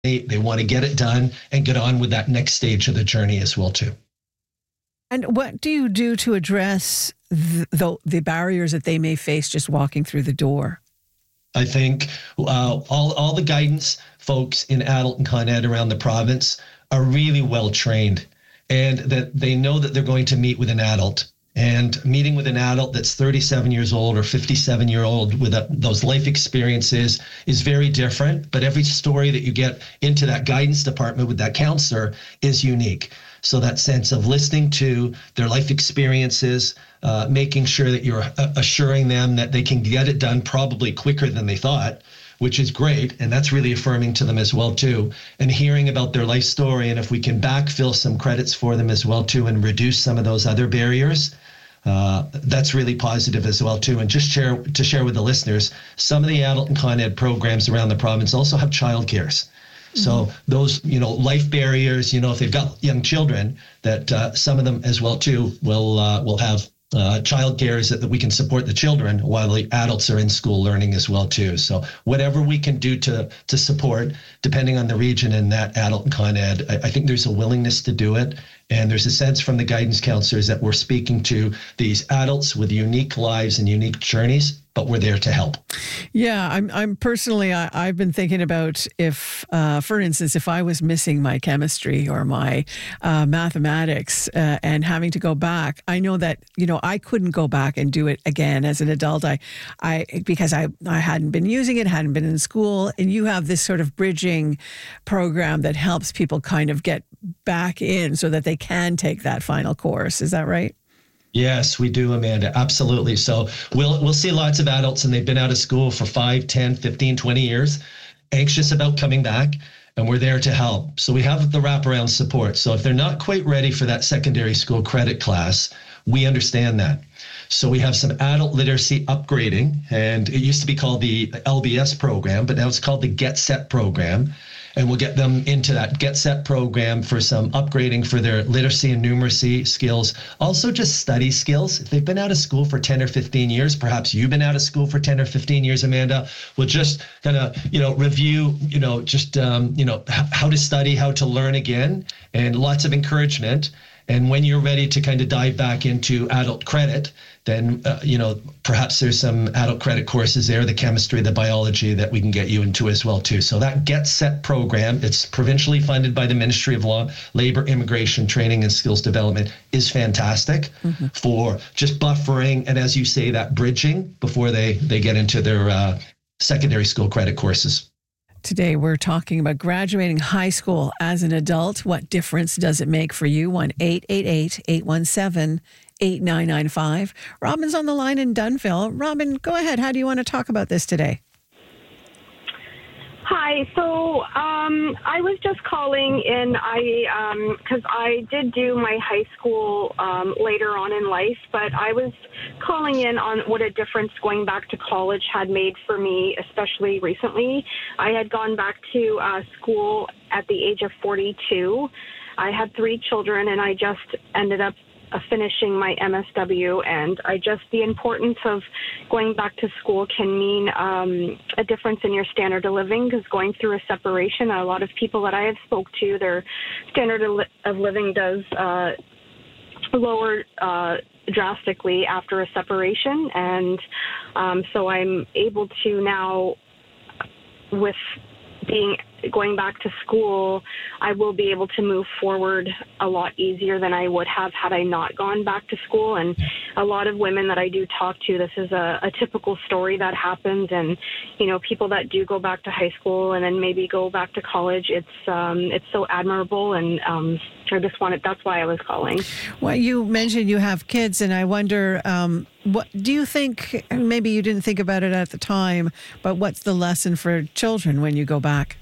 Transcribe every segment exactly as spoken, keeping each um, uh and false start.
they want to get it done and get on with that next stage of the journey as well too. And what do you do to address the, the, the barriers that they may face just walking through the door? I think uh, all, all the guidance folks in adult and Con Ed around the province are really well trained, and that they know that they're going to meet with an adult. And meeting with an adult that's thirty-seven years old or fifty-seven year old with a, those life experiences is very different. But every story that you get into that guidance department with that counselor is unique. So that sense of listening to their life experiences, uh, making sure that you're uh, assuring them that they can get it done probably quicker than they thought, which is great. And that's really affirming to them as well, too. And hearing about their life story. And if we can backfill some credits for them as well, too, and reduce some of those other barriers, uh, that's really positive as well, too. And just share to share with the listeners, some of the adult and Con Ed programs around the province also have childcares. So those, you know, life barriers, you know, if they've got young children, that uh, some of them as well, too, will uh, will have uh, child cares that, that we can support the children while the adults are in school learning as well, too. So whatever we can do to to support, depending on the region in that adult and Con Ed, I, I think there's a willingness to do it. And there's a sense from the guidance counselors that we're speaking to these adults with unique lives and unique journeys, but we're there to help. Yeah, I'm I'm personally, I, I've been thinking about if, uh, for instance, if I was missing my chemistry or my uh, mathematics uh, and having to go back, I know that, you know, I couldn't go back and do it again as an adult. I, I because I, I hadn't been using it, hadn't been in school. And you have this sort of bridging program that helps people kind of get back in so that they can take that final course. Is that right? Yes, we do, Amanda. Absolutely. So we'll we'll see lots of adults, and they've been out of school for five, ten, fifteen, twenty years, anxious about coming back, and we're there to help. So we have the wraparound support. So if they're not quite ready for that secondary school credit class, we understand that. So we have some adult literacy upgrading, and it used to be called the L B S program, but now it's called the Get Set program. And we'll get them into that Get Set program for some upgrading for their literacy and numeracy skills. Also just study skills. If they've been out of school for ten or fifteen years, perhaps you've been out of school for ten or fifteen years, Amanda, we'll just kind of, you know, review, you know, just, um, you know, h- how to study, how to learn again, and lots of encouragement. And when you're ready to kind of dive back into adult credit, then, uh, you know, perhaps there's some adult credit courses there, the chemistry, the biology that we can get you into as well, too. So that Get Set program, it's provincially funded by the Ministry of Law, Labor, Immigration, Training and Skills Development, is fantastic mm-hmm. for just buffering and, as you say, that bridging before they, they get into their uh, secondary school credit courses. Today, we're talking about graduating high school as an adult. What difference does it make for you? one eight eight eight, eight one seven, eight nine nine five. Robin's on the line in Dunnville. Robin, go ahead. How do you want to talk about this today? Hi. So um, I was just calling in I because um, I did do my high school um, later on in life, but I was calling in on what a difference going back to college had made for me, especially recently. I had gone back to uh, school at the age of forty-two. I had three children, and I just ended up uh, finishing my M S W, and I just, the importance of going back to school can mean um, a difference in your standard of living, because going through a separation, a lot of people that I have spoke to, their standard of, li- of living does uh, lower uh, drastically after a separation, and um, so I'm able to now, with being going back to school, I will be able to move forward a lot easier than I would have had I not gone back to school. And a lot of women that I do talk to, this is a, a typical story that happens. And, you know, people that do go back to high school and then maybe go back to college, it's um, it's so admirable. And um, I just wanted, that's why I was calling. Well, you mentioned you have kids, and I wonder, um, what do you think, maybe you didn't think about it at the time, but what's the lesson for children when you go back?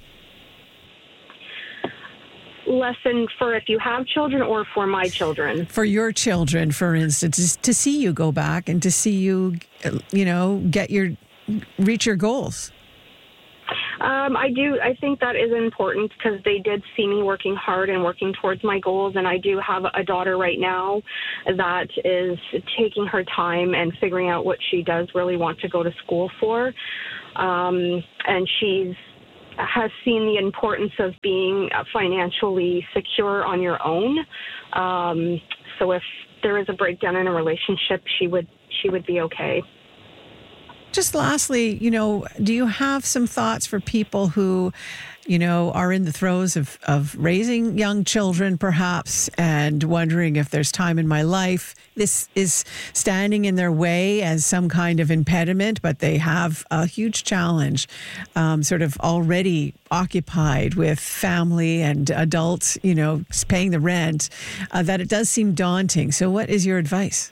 Lesson for if you have children or for my children? For your children, for instance, to see you go back and to see you, you know, get your, reach your goals. Um, I do. I think that is important because they did see me working hard and working towards my goals. And I do have a daughter right now that is taking her time and figuring out what she does really want to go to school for. Um, and she's has seen the importance of being financially secure on your own. Um, so if there is a breakdown in a relationship, she would she would be okay. Just lastly, you know, do you have some thoughts for people who, you know, are in the throes of, of raising young children, perhaps, and wondering if there's time in my life this is standing in their way as some kind of impediment, but they have a huge challenge, um, sort of already occupied with family and adults, you know, paying the rent, uh, that it does seem daunting. So what is your advice?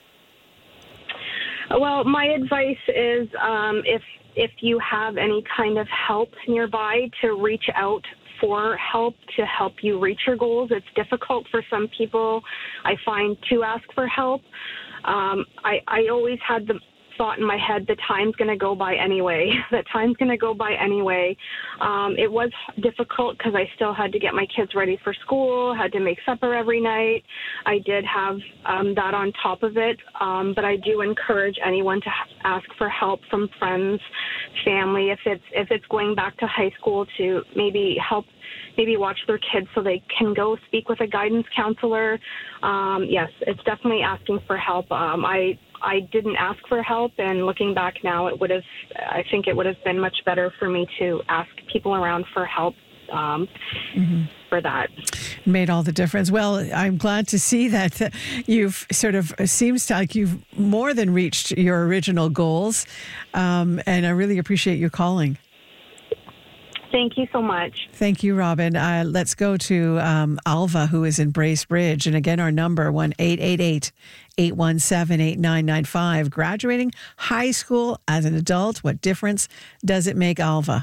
Well, my advice is um, if if you have any kind of help nearby, to reach out for help to help you reach your goals. It's difficult for some people, I find, to ask for help. Um, I, I always had the thought in my head, the time's going to go by anyway. The time's going to go by anyway. Um, it was difficult because I still had to get my kids ready for school, had to make supper every night. I did have um, that on top of it, um, but I do encourage anyone to ha- ask for help from friends, family. If it's if it's going back to high school, to maybe help. Maybe watch their kids so they can go speak with a guidance counselor. Um, yes, it's definitely asking for help. Um, I I didn't ask for help, and looking back now, it would have. I think it would have been much better for me to ask people around for help. Um, mm-hmm. For that. Made all the difference. Well, I'm glad to see that you've sort of, it seems like you've more than reached your original goals, um, and I really appreciate you calling. Thank you so much. Thank you, Robin. Uh, let's go to um, Alva, who is in Bracebridge. And again, our number, one eight eight eight, eight one seven, eight nine nine five. Graduating high school as an adult, what difference does it make, Alva?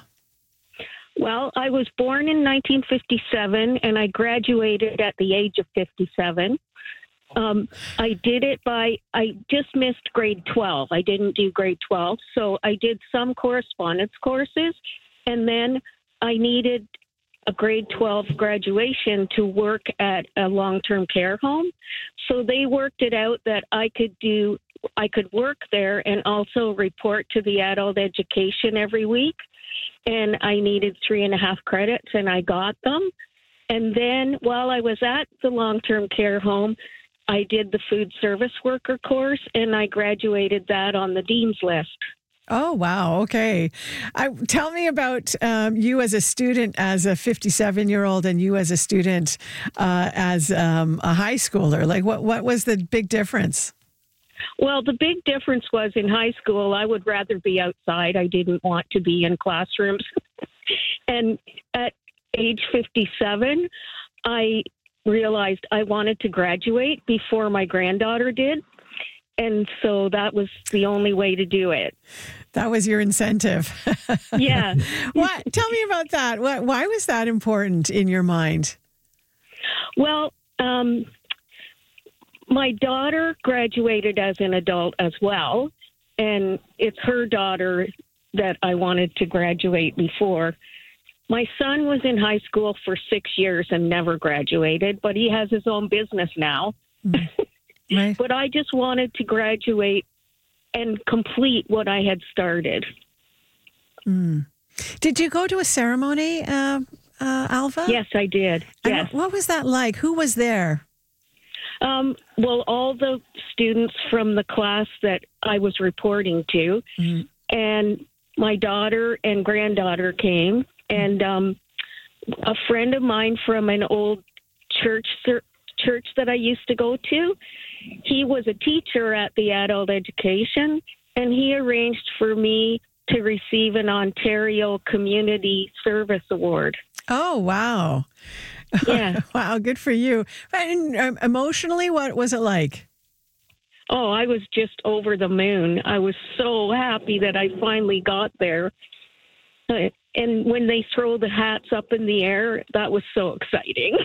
Well, I was born in nineteen fifty-seven, and I graduated at the age of fifty-seven. Um, I did it by, I just missed grade twelve. I didn't do grade twelve, so I did some correspondence courses, and then I needed a grade twelve graduation to work at a long-term care home. So they worked it out that I could do, I could work there and also report to the adult education every week. And I needed three and a half credits, and I got them. And then while I was at the long-term care home, I did the food service worker course, and I graduated that on the dean's list. Oh, wow. Okay. I, tell me about um, you as a student, as a fifty-seven-year-old, and you as a student, uh, as um, a high schooler. Like, what, what was the big difference? Well, the big difference was in high school, I would rather be outside. I didn't want to be in classrooms. And at age fifty-seven, I realized I wanted to graduate before my granddaughter did. And so that was the only way to do it. That was your incentive. Yeah. What? Tell me about that. What, why was that important in your mind? Well, um, my daughter graduated as an adult as well, and it's her daughter that I wanted to graduate before. My son was in high school for six years and never graduated, but he has his own business now. Mm. Right. But I just wanted to graduate and complete what I had started. Mm. Did you go to a ceremony, uh, uh, Alva? Yes, I did. Yes. And what was that like? Who was there? Um, well, all the students from the class that I was reporting to, mm. and my daughter and granddaughter came, and um, a friend of mine from an old church church that I used to go to. He was a teacher at the adult education, and he arranged for me to receive an Ontario Community Service Award. Oh, wow. Yeah. Wow, good for you. And um, emotionally, what was it like? Oh, I was just over the moon. I was so happy that I finally got there. Uh, and when they throw the hats up in the air, that was so exciting.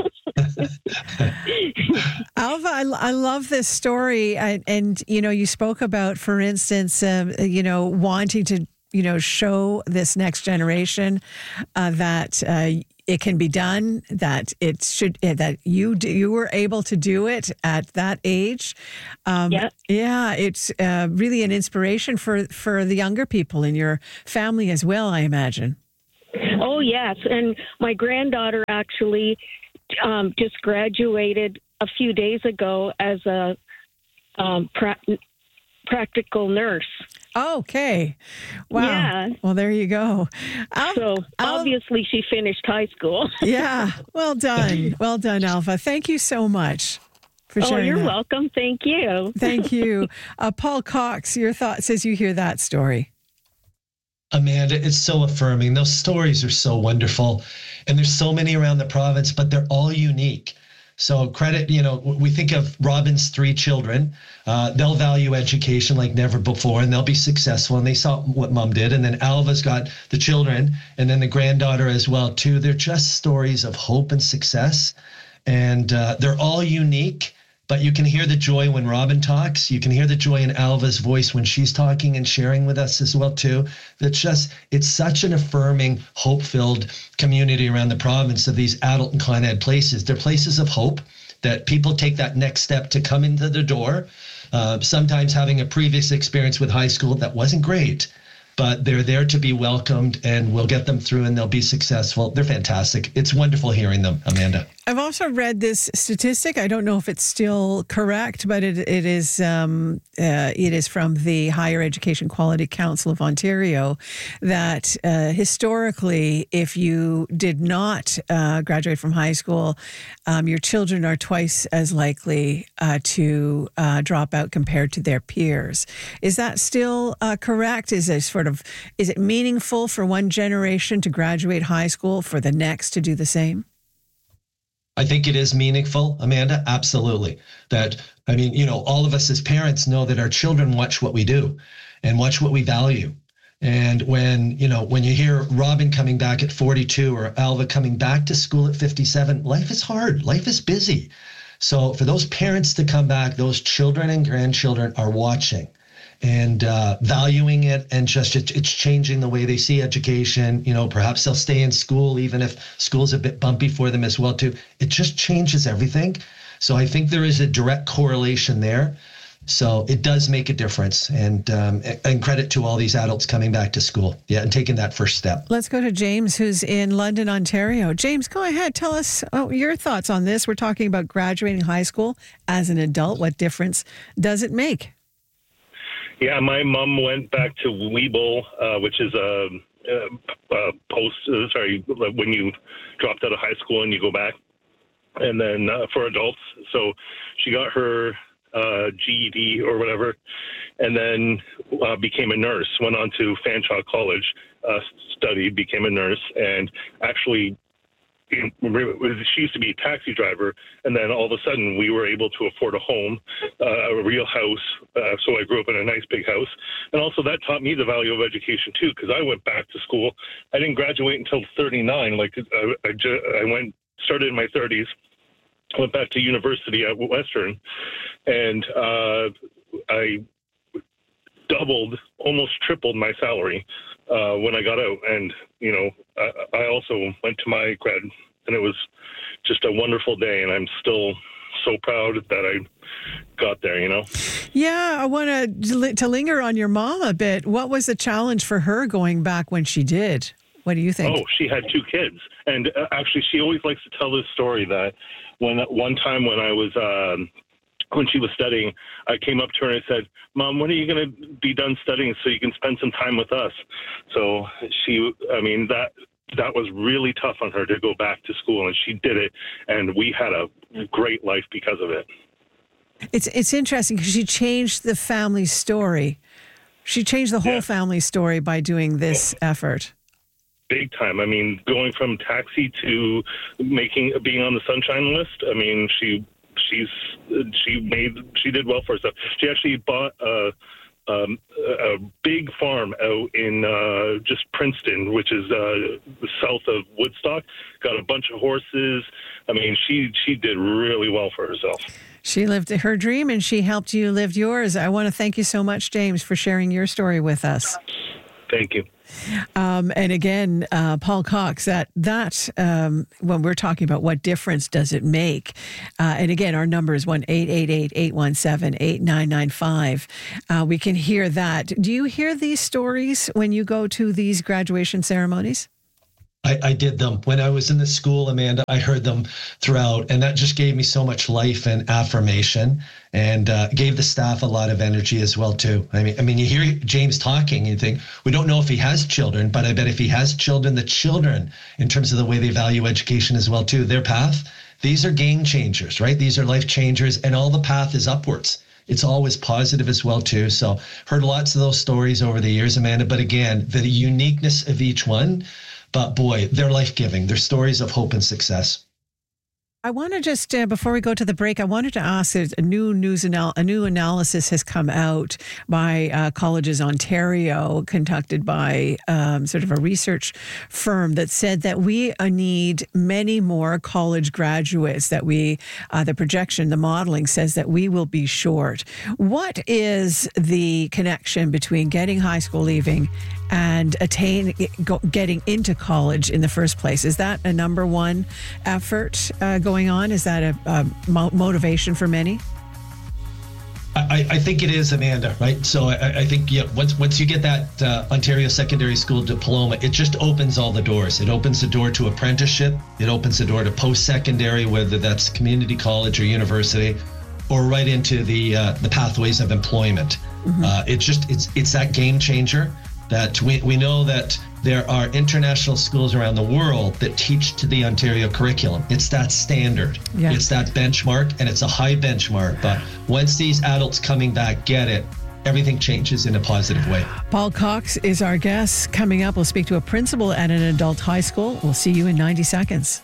Alva, I, I love this story. And, and, you know, you spoke about, for instance, um, you know, wanting to, you know, show this next generation uh, that uh, it can be done, that it should, that you do, you were able to do it at that age. Um, yeah. Yeah, it's uh, really an inspiration for, for the younger people in your family as well, I imagine. Oh, yes. And my granddaughter actually um, just graduated a few days ago as a um, pra- practical nurse. Okay. Wow. Yeah. Well, there you go. Al- So Al- obviously she finished high school. yeah. Well done. Well done, Alva. Thank you so much for Oh, sharing you're that. welcome. Thank you. Thank you. Uh, Paul Cox, your thoughts as you hear that story. Amanda, it's so affirming. Those stories are so wonderful. And there's so many around the province, but they're all unique. So credit, you know, we think of Robin's three children. Uh, they'll value education like never before, and they'll be successful. And they saw what mom did. And then Alva's got the children, and then the granddaughter as well, too. They're just stories of hope and success. And uh, they're all unique. But you can hear the joy when Robin talks. You can hear the joy in Alva's voice when she's talking and sharing with us as well, too. That's just, it's such an affirming, hope-filled community around the province of these adult and Con Ed places. They're places of hope that people take that next step to come into the door, uh, sometimes having a previous experience with high school that wasn't great, but they're there to be welcomed, and we'll get them through and they'll be successful. They're fantastic. It's wonderful hearing them, Amanda. I've also read this statistic. I don't know if it's still correct, but it, it is um, uh, it is from the Higher Education Quality Council of Ontario that uh, historically, if you did not uh, graduate from high school, um, your children are twice as likely uh, to uh, drop out compared to their peers. Is that still uh, correct? Is it sort of is it meaningful for one generation to graduate high school for the next to do the same? I think it is meaningful, Amanda. Absolutely. That, I mean, you know, all of us as parents know that our children watch what we do and watch what we value. And when, you know, when you hear Robin coming back at forty-two or Alva coming back to school at fifty-seven, life is hard. Life is busy. So for those parents to come back, those children and grandchildren are watching and uh, valuing it, and just it, it's changing the way they see education. You know, perhaps they'll stay in school even if school's a bit bumpy for them as well too. It just changes everything. So I think there is a direct correlation there. So it does make a difference, and um, and credit to all these adults coming back to school, yeah, and taking that first step. Let's go to James, who's in London, Ontario. James, go ahead. Tell us oh, your thoughts on this. We're talking about graduating high school as an adult. What difference does it make? Yeah, my mom went back to Weeble, uh, which is a, a, a post, uh, sorry, when you dropped out of high school and you go back, and then uh, for adults. So she got her uh, G E D or whatever, and then uh, became a nurse, went on to Fanshawe College, uh, studied, became a nurse, and actually she used to be a taxi driver, and then all of a sudden we were able to afford a home, uh, a real house. Uh, so I grew up in a nice big house. And also that taught me the value of education too, because I went back to school. I didn't graduate until thirty-nine. Like I, I, just, I went, started in my thirties, went back to university at Western, and uh, I doubled, almost tripled my salary uh, when I got out. And, you know, I, I also went to my grad, and it was just a wonderful day. And I'm still so proud that I got there, you know? Yeah, I want to to linger on your mom a bit. What was the challenge for her going back when she did? What do you think? Oh, she had two kids. And uh, actually, she always likes to tell this story that when one time when I was, um, when she was studying, I came up to her and I said, Mom, when are you going to be done studying so you can spend some time with us? So she, I mean, that that was really tough on her to go back to school, and she did it, and we had a great life because of it. It's it's interesting because she changed the family story. She changed the whole Yeah. family story by doing this effort. Big time. I mean, going from taxi to making being on the Sunshine List. I mean, she she's she made she did well for herself. She actually bought a um, a big farm out in uh, just Princeton, which is uh, south of Woodstock. Got a bunch of horses. I mean, she she did really well for herself. She lived her dream and she helped you live yours. I want to thank you so much, James, for sharing your story with us. Thank you. Um, and again, uh, Paul Cox, that, that um, when we're talking about what difference does it make, uh, and again, our number is one eight eight eight, eight one seven, eight nine nine five. Uh, we can hear that. Do you hear these stories when you go to these graduation ceremonies? I, I did them when I was in the school, Amanda. I heard them throughout, and that just gave me so much life and affirmation, and uh, gave the staff a lot of energy as well too. I mean, I mean, you hear James talking, and you think we don't know if he has children, but I bet if he has children, the children, in terms of the way they value education as well too, their path. These are game changers, right? These are life changers, and all the path is upwards. It's always positive as well too. So heard lots of those stories over the years, Amanda. But again, the uniqueness of each one. But boy, they're life-giving. They're stories of hope and success. I want to just, uh, before we go to the break, I wanted to ask, a new news, anal- a new analysis has come out by uh, Colleges Ontario, conducted by um, sort of a research firm that said that we uh, need many more college graduates, that we, uh, the projection, the modeling says that we will be short. What is the connection between getting high school leaving and attain go, getting into college in the first place? Is that a number one effort uh, going on? Is that a, a mo- motivation for many? I, I think it is, Amanda, right? So I, I think yeah, once once you get that uh, Ontario Secondary School diploma, it just opens all the doors. It opens the door to apprenticeship. It opens the door to post-secondary, whether that's community college or university, or right into the uh, the pathways of employment. Mm-hmm. Uh, it's just it's it's that game changer. That we, we know that there are international schools around the world that teach to the Ontario curriculum. It's that standard. Yeah. It's that benchmark, and it's a high benchmark. But once these adults coming back get it, everything changes in a positive way. Paul Cox is our guest. Coming up, we'll speak to a principal at an adult high school. We'll see you in ninety seconds.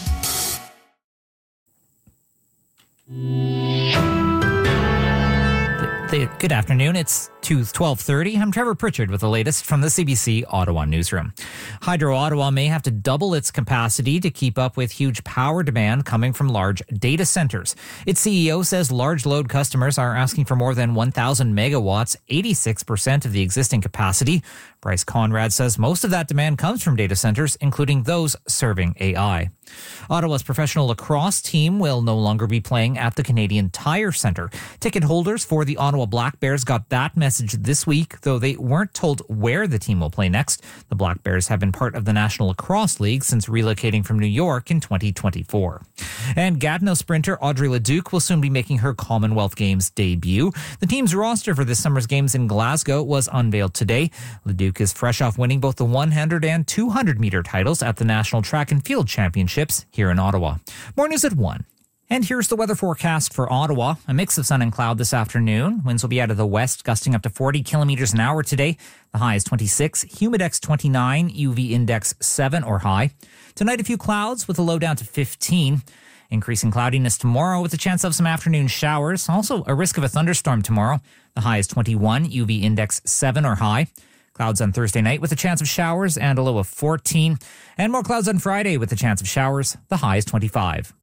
Good afternoon. It's twelve thirty. I'm Trevor Pritchard with the latest from the C B C Ottawa newsroom. Hydro Ottawa may have to double its capacity to keep up with huge power demand coming from large data centers. Its C E O says large load customers are asking for more than one thousand megawatts, eighty-six percent of the existing capacity. Bryce Conrad says most of that demand comes from data centers, including those serving A I. Ottawa's professional lacrosse team will no longer be playing at the Canadian Tire Centre. Ticket holders for the Ottawa Black Bears got that message this week, though they weren't told where the team will play next. The Black Bears have been part of the National Lacrosse League since relocating from New York in twenty twenty-four. And Gatineau sprinter Audrey Leduc will soon be making her Commonwealth Games debut. The team's roster for this summer's games in Glasgow was unveiled today. Leduc is fresh off winning both the one hundred and two hundred meter titles at the National Track and Field Championships here in Ottawa. More news at one. And here's the weather forecast for Ottawa. A mix of sun and cloud this afternoon. Winds will be out of the west, gusting up to forty kilometers an hour today. The high is twenty-six, humidex twenty-nine, U V index seven or high. Tonight, a few clouds with a low down to fifteen. Increasing cloudiness tomorrow with a chance of some afternoon showers. Also, a risk of a thunderstorm tomorrow. The high is twenty-one, U V index seven or high. Clouds on Thursday night with a chance of showers and a low of fourteen. And more clouds on Friday with a chance of showers. The high is twenty-five.